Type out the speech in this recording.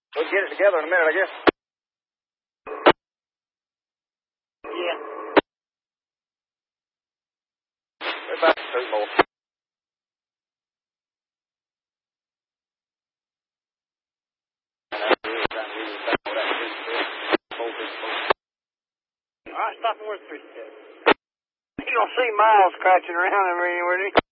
We'll get it together in a minute, I guess. Yeah. We're about 2 more. All right, stop and work 3 steps. You don't see Miles scratching around anywhere, do you?